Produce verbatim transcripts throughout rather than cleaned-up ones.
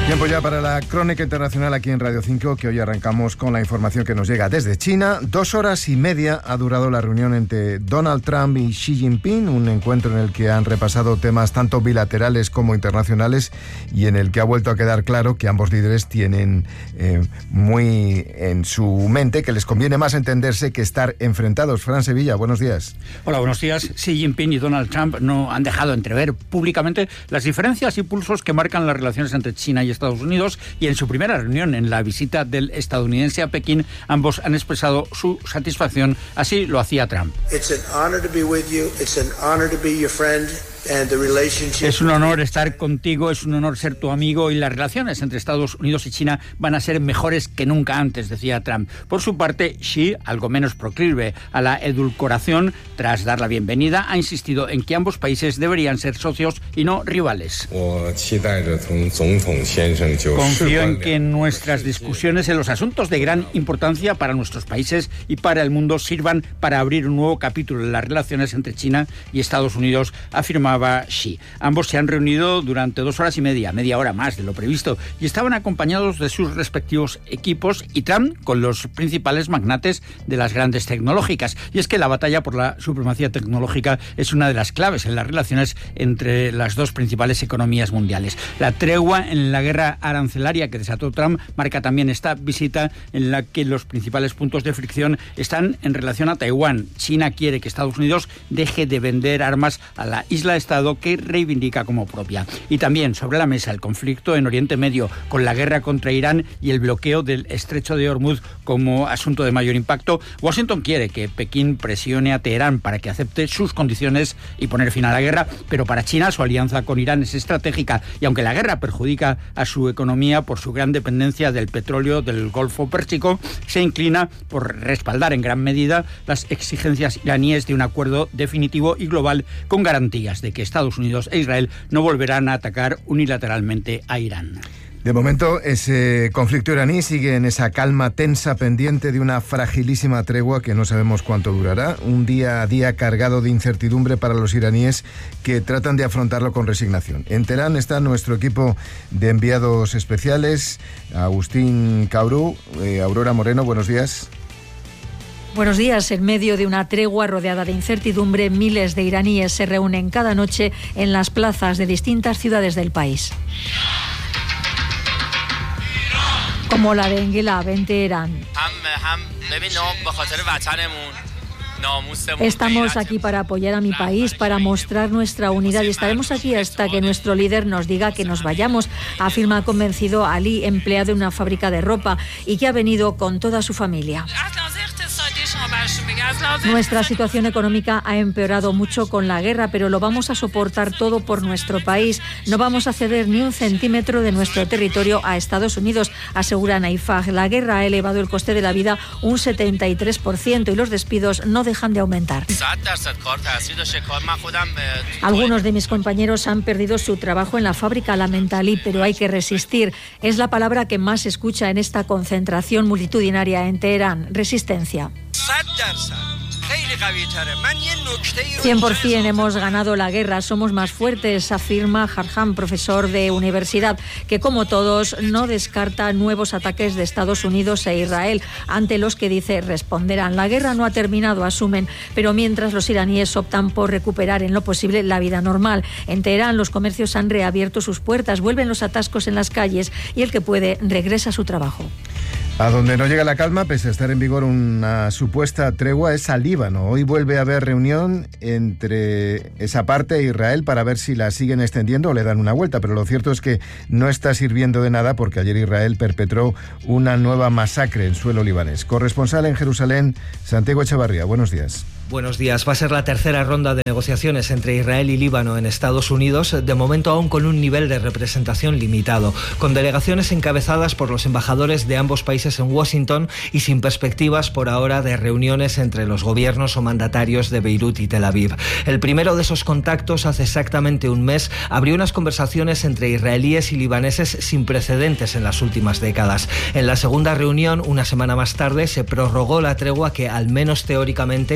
Tiempo ya para la crónica internacional aquí en Radio cinco, que hoy arrancamos con la información que nos llega desde China. Dos horas y media ha durado la reunión entre Donald Trump y Xi Jinping, un encuentro en el que han repasado temas tanto bilaterales como internacionales y en el que ha vuelto a quedar claro que ambos líderes tienen eh, muy en su mente que les conviene más entenderse que estar enfrentados. Fran Sevilla, buenos días. Hola, buenos días. Xi Jinping y Donald Trump no han dejado entrever públicamente las diferencias y pulsos que marcan las relaciones entre China y Estados Unidos, y en su primera reunión en la visita del estadounidense a Pekín, ambos han expresado su satisfacción. Así lo hacía Trump. Es un honor estar contigo, es un honor ser tu amigo, y las relaciones entre Estados Unidos y China van a ser mejores que nunca antes, decía Trump. Por su parte, Xi, algo menos proclive a la edulcoración, tras dar la bienvenida, ha insistido en que ambos países deberían ser socios y no rivales. Confío en que nuestras discusiones en los asuntos de gran importancia para nuestros países y para el mundo sirvan para abrir un nuevo capítulo en las relaciones entre China y Estados Unidos, afirmaba Xi. Ambos se han reunido durante dos horas y media, media hora más de lo previsto, y estaban acompañados de sus respectivos equipos, y Trump con los principales magnates de las grandes tecnológicas. Y es que la batalla por la supremacía tecnológica es una de las claves en las relaciones entre las dos principales economías mundiales. La tregua en la guerra arancelaria que desató Trump marca también esta visita, en la que los principales puntos de fricción están en relación a Taiwán. China quiere que Estados Unidos deje de vender armas a la isla Estado que reivindica como propia. Y también sobre la mesa el conflicto en Oriente Medio, con la guerra contra Irán y el bloqueo del estrecho de Hormuz como asunto de mayor impacto. Washington quiere que Pekín presione a Teherán para que acepte sus condiciones y poner fin a la guerra, pero para China su alianza con Irán es estratégica, y aunque la guerra perjudica a su economía por su gran dependencia del petróleo del Golfo Pérsico, se inclina por respaldar en gran medida las exigencias iraníes de un acuerdo definitivo y global con garantías de que Estados Unidos e Israel no volverán a atacar unilateralmente a Irán. De momento, ese conflicto iraní sigue en esa calma tensa pendiente de una fragilísima tregua que no sabemos cuánto durará. Un día a día cargado de incertidumbre para los iraníes, que tratan de afrontarlo con resignación. En Teherán está nuestro equipo de enviados especiales, Agustín Caurú, eh, Aurora Moreno, buenos días. Buenos días. En medio de una tregua rodeada de incertidumbre, miles de iraníes se reúnen cada noche en las plazas de distintas ciudades del país, como la de Engilab, en Teherán. Estamos aquí para apoyar a mi país, para mostrar nuestra unidad, y estaremos aquí hasta que nuestro líder nos diga que nos vayamos, afirma convencido Ali, empleado de una fábrica de ropa y que ha venido con toda su familia. Nuestra situación económica ha empeorado mucho con la guerra, pero lo vamos a soportar todo por nuestro país. No vamos a ceder ni un centímetro de nuestro territorio a Estados Unidos, asegura Naifah. La guerra ha elevado el coste de la vida un setenta y tres por ciento y los despidos no dejan de aumentar. Algunos de mis compañeros han perdido su trabajo en la fábrica Lamentali, pero hay que resistir. Es la palabra que más se escucha en esta concentración multitudinaria en Teherán: resistencia. cien por ciento hemos ganado la guerra, somos más fuertes, afirma Harham, profesor de universidad, que como todos no descarta nuevos ataques de Estados Unidos e Israel, ante los que dice responderán. La guerra no ha terminado, asumen, pero mientras los iraníes optan por recuperar en lo posible la vida normal. En Teherán los comercios han reabierto sus puertas, vuelven los atascos en las calles y el que puede regresa a su trabajo. A donde no llega la calma, pese a estar en vigor una supuesta tregua, es al Líbano. Hoy vuelve a haber reunión entre esa parte e Israel para ver si la siguen extendiendo o le dan una vuelta, pero lo cierto es que no está sirviendo de nada, porque ayer Israel perpetró una nueva masacre en suelo libanés. Corresponsal en Jerusalén, Santiago Echevarría, buenos días. Buenos días. Va a ser la tercera ronda de negociaciones entre Israel y Líbano en Estados Unidos, de momento aún con un nivel de representación limitado, con delegaciones encabezadas por los embajadores de ambos países en Washington y sin perspectivas por ahora de reuniones entre los gobiernos o mandatarios de Beirut y Tel Aviv. El primero de esos contactos, hace exactamente un mes, abrió unas conversaciones entre israelíes y libaneses sin precedentes en las últimas décadas. En la segunda reunión, una semana más tarde, se prorrogó la tregua que, al menos teóricamente, continúa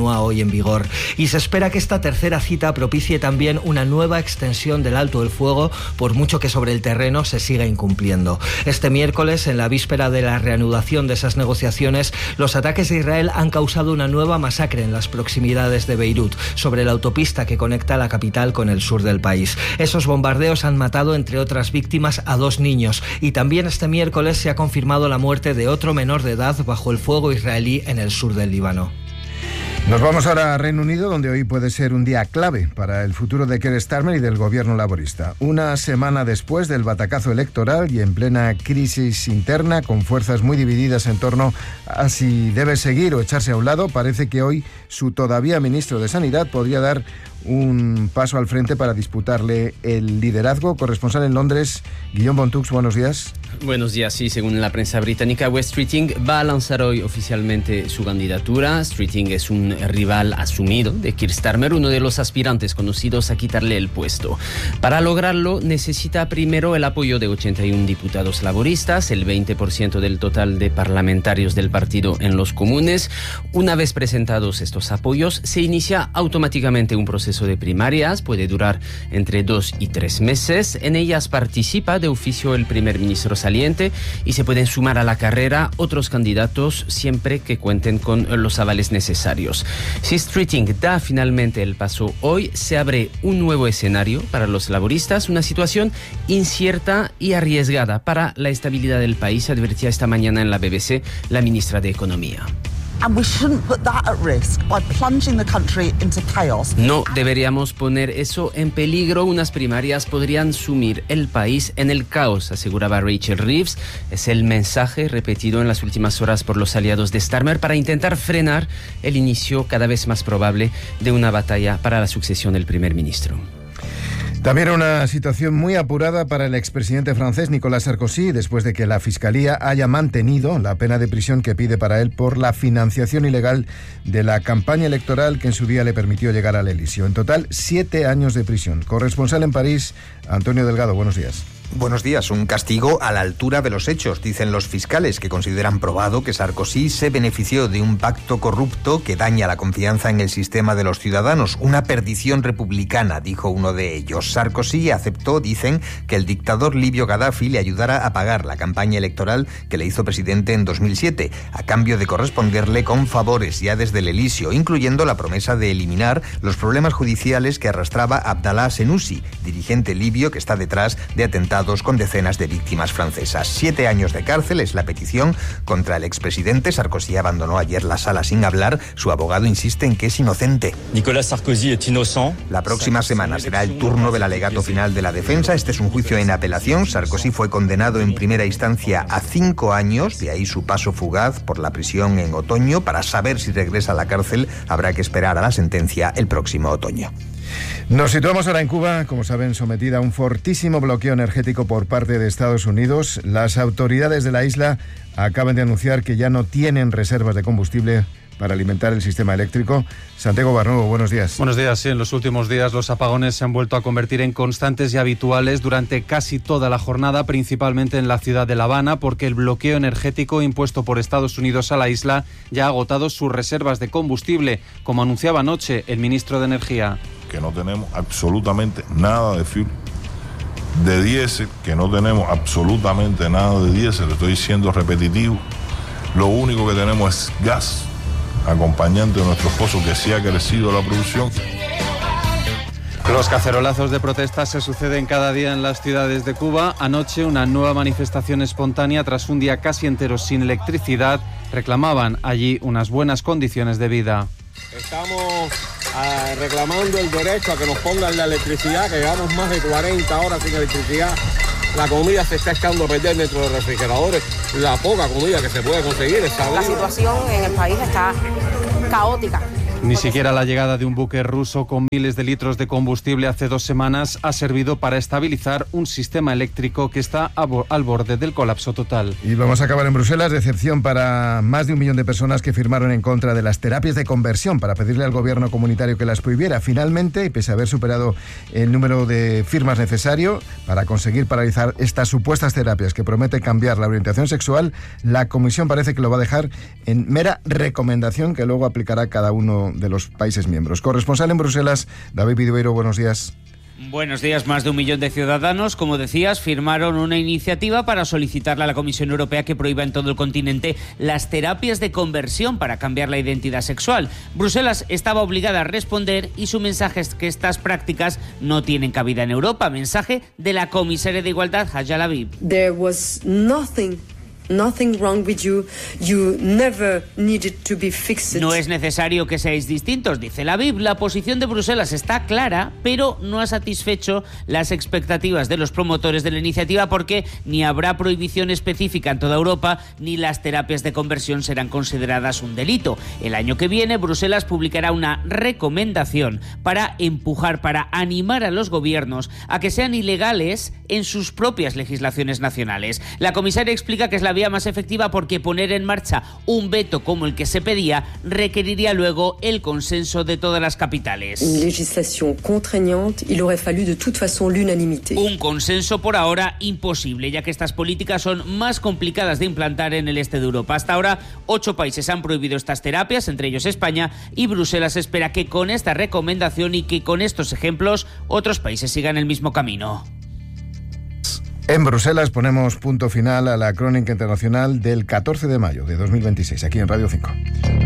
continúa hoy en vigor. Y se espera que esta tercera cita propicie también una nueva extensión del alto el fuego, por mucho que sobre el terreno se siga incumpliendo. Este miércoles, en la víspera de la reanudación de esas negociaciones, los ataques de Israel han causado una nueva masacre en las proximidades de Beirut, sobre la autopista que conecta la capital con el sur del país. Esos bombardeos han matado, entre otras víctimas, a dos niños, y también este miércoles se ha confirmado la muerte de otro menor de edad bajo el fuego israelí en el sur del Líbano. Nos vamos ahora a Reino Unido, donde hoy puede ser un día clave para el futuro de Keir Starmer y del gobierno laborista. Una semana después del batacazo electoral y en plena crisis interna, con fuerzas muy divididas en torno a si debe seguir o echarse a un lado, parece que hoy su todavía ministro de Sanidad podría dar un paso al frente para disputarle el liderazgo. Corresponsal en Londres, Guillaume Bontux, buenos días. Buenos días, sí, según la prensa británica, Wes Streeting va a lanzar hoy oficialmente su candidatura. Streeting es un rival asumido de Keir Starmer, uno de los aspirantes conocidos a quitarle el puesto. Para lograrlo, necesita primero el apoyo de ochenta y uno diputados laboristas, el veinte por ciento del total de parlamentarios del partido en los comunes. Una vez presentados estos apoyos, se inicia automáticamente un proceso de primarias, puede durar entre dos y tres meses. En ellas participa de oficio el primer ministro saliente y se pueden sumar a la carrera otros candidatos siempre que cuenten con los avales necesarios. Si Streeting da finalmente el paso hoy, se abre un nuevo escenario para los laboristas, una situación incierta y arriesgada para la estabilidad del país, advertía esta mañana en la B B C la ministra de Economía. No deberíamos poner eso en peligro. Unas primarias podrían sumir el país en el caos, aseguraba Rachel Reeves. Es el mensaje repetido en las últimas horas por los aliados de Starmer para intentar frenar el inicio cada vez más probable de una batalla para la sucesión del primer ministro. También una situación muy apurada para el expresidente francés Nicolas Sarkozy, después de que la Fiscalía haya mantenido la pena de prisión que pide para él por la financiación ilegal de la campaña electoral que en su día le permitió llegar al Elíseo. En total, siete años de prisión. Corresponsal en París, Antonio Delgado, buenos días. Buenos días. Un castigo a la altura de los hechos, dicen los fiscales, que consideran probado que Sarkozy se benefició de un pacto corrupto que daña la confianza en el sistema de los ciudadanos. Una perdición republicana, dijo uno de ellos. Sarkozy aceptó, dicen, que el dictador libio Gaddafi le ayudara a pagar la campaña electoral que le hizo presidente en dos mil siete, a cambio de corresponderle con favores ya desde el Elíseo, incluyendo la promesa de eliminar los problemas judiciales que arrastraba Abdallah Senussi, dirigente libio que está detrás de atentados con decenas de víctimas francesas. Siete años de cárcel es la petición contra el expresidente. Sarkozy abandonó ayer la sala sin hablar. Su abogado insiste en que es inocente. Nicolas Sarkozy es inocente. La próxima semana será el turno del alegato final de la defensa. Este es un juicio en apelación. Sarkozy fue condenado en primera instancia a cinco años, de ahí su paso fugaz por la prisión en otoño. Para saber si regresa a la cárcel habrá que esperar a la sentencia el próximo otoño. Nos situamos ahora en Cuba, como saben, sometida a un fortísimo bloqueo energético por parte de Estados Unidos. Las autoridades de la isla acaban de anunciar que ya no tienen reservas de combustible para alimentar el sistema eléctrico. Santiago Barnuevo, buenos días. Buenos días. Sí, en los últimos días los apagones se han vuelto a convertir en constantes y habituales durante casi toda la jornada, principalmente en la ciudad de La Habana, porque el bloqueo energético impuesto por Estados Unidos a la isla ya ha agotado sus reservas de combustible, como anunciaba anoche el ministro de Energía. Que no tenemos absolutamente nada de fuel, de diésel, que no tenemos absolutamente nada de diésel, estoy siendo repetitivo. Lo único que tenemos es gas, acompañante de nuestros pozos, que sí ha crecido la producción. Los cacerolazos de protesta se suceden cada día en las ciudades de Cuba. Anoche, una nueva manifestación espontánea tras un día casi entero sin electricidad. Reclamaban allí unas buenas condiciones de vida. Estamos uh, reclamando el derecho a que nos pongan la electricidad, que llevamos más de cuarenta horas sin electricidad. La comida se está echando a perder dentro de los refrigeradores. La poca comida que se puede conseguir está La situación en el país está caótica. Ni siquiera la llegada de un buque ruso con miles de litros de combustible hace dos semanas ha servido para estabilizar un sistema eléctrico que está al borde del colapso total. Y vamos a acabar en Bruselas. Decepción para más de un millón de personas que firmaron en contra de las terapias de conversión para pedirle al gobierno comunitario que las prohibiera. Finalmente, y pese a haber superado el número de firmas necesario para conseguir paralizar estas supuestas terapias que prometen cambiar la orientación sexual, la Comisión parece que lo va a dejar en mera recomendación que luego aplicará cada uno de los países miembros. Corresponsal en Bruselas, David Vidueiro, buenos días. Buenos días. Más de un millón de ciudadanos, como decías, firmaron una iniciativa para solicitarle a la Comisión Europea que prohíba en todo el continente las terapias de conversión para cambiar la identidad sexual. Bruselas estaba obligada a responder y su mensaje es que estas prácticas no tienen cabida en Europa. Mensaje de la comisaria de Igualdad, Hadja Laviv. There was nothing Nothing wrong with you. You never needed to be fixed. No es necesario que seáis distintos, dice Laviv. La posición de Bruselas está clara, pero no ha satisfecho las expectativas de los promotores de la iniciativa porque ni habrá prohibición específica en toda Europa ni las terapias de conversión serán consideradas un delito. El año que viene, Bruselas publicará una recomendación para empujar, para animar a los gobiernos a que sean ilegales en sus propias legislaciones nacionales. La comisaria explica que es la vía más efectiva porque poner en marcha un veto como el que se pedía requeriría luego el consenso de todas las capitales. Una legislación contraignante, il aurait fallu de toute façon l'unanimité. Un consenso por ahora imposible, ya que estas políticas son más complicadas de implantar en el este de Europa. Hasta ahora, ocho países han prohibido estas terapias, entre ellos España, y Bruselas espera que con esta recomendación y que con estos ejemplos otros países sigan el mismo camino. En Bruselas ponemos punto final a la crónica internacional del catorce de mayo de dos mil veintiséis, aquí en Radio cinco.